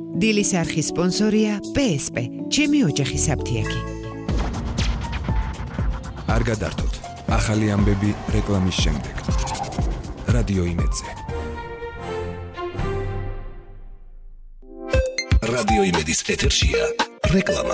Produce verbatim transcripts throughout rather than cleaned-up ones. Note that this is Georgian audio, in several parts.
დილის არხის სპონსორია პე ეს პე, ჩემი ოჯახის აფთიაქი. არ გადართოთ, ახალი ამბები რეკლამის შემდეგ. რადიო იმედზე. რადიო იმედის ეთერშია რეკლამა.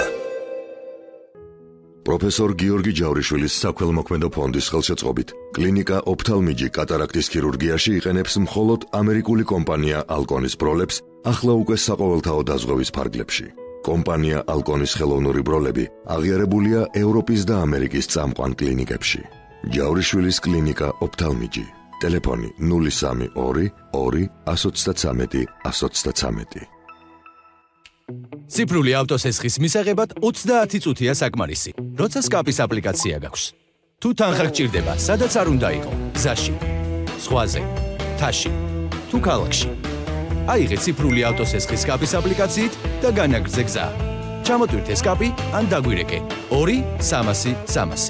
პროფესორ გიორგი ჯავრიშვილის საქველმოქმედო ფონდის ხელშეწყობით კლინიკა ოფთალმიჯი კატარაქტის ქირურგიაში იყენებს მხოლოდ ამერიკული კომპანია ალკონის ბროლებს ახლა უკვე საყოველთაო დაზღვევის ფარგლებში. კომპანია ალკონის ხელოვნური ბროლები აღიარებულია ევროპის და ამერიკის წამყვან კლინიკებში. ჯავრიშვილის კლინიკა ოფთალმიჯი. ტელეფონი ნული სამი ორი ორი εκατო ოცდათვრამეტი εκατო ოცდათვრამეტი. ციფრული ავტოსესხის მისაღებად ოცდაათი წუთია საკმარისი, როცა სკაპის აპლიკაცია გაქვს. თუ თანხა გჭირდება, სადაც არ უნდა იყო, გზაში, ზღვაზე, მთაში, თუ ქალაქში. აიღე ციფრული ავტოსესხის სკაპის აპლიკაციით და განაგრძე გზა. ჩამოტვირთე სკაპი ან დაგვირეკე ორი სამასი სამასი.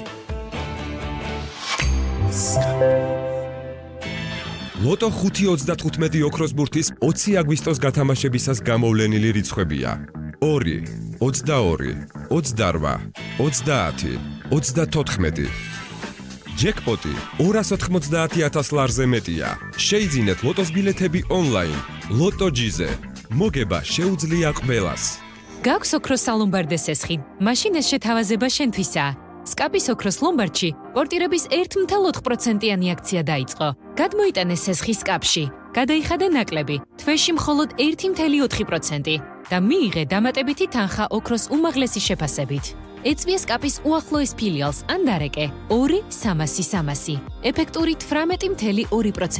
ლოტო ხუთი ოცდათხუთმეტი ოქროს ბურთის ოცი აგვისტოს გათამაშებისას გამოვლენილი რიცხვებია: ორი, ოცდაორი, ოცდარვა, ოცდაათი, ოცდათოთხმეტი. ჯეკპოტი ორას ოთხმოცდაათი ათას ლარზე მეტია. შეიძინეთ ლოტოს ბილეთები ონლაინ. ლოტო ჯიზე. მოგება შეუძლია ყველას. გაქვს ოქროს სალომბარდე სესხი. მაშინ ეს შეთავაზება შენთვისაა. სკაპის ოქროს ლომბარდში პორტირების ერთ წუთი ოთხ პროცენტიანი აქცია დაიწყო. გადმოიტანეს სესხის სკაპში. გადაიხადა ნაკლები, თვეში მხოლოდ ერთი წუთი ოთხი პროცენტი და მიიღე დამატებითი თანხა ოქროს უმაღლესი შეფასებით. ეწვია სკაპის უახლოეს ფილიალს ან დარეკე ორი სამასი სამასი. ეფექტური თვრამეტი წუთი ორი პროცენტი.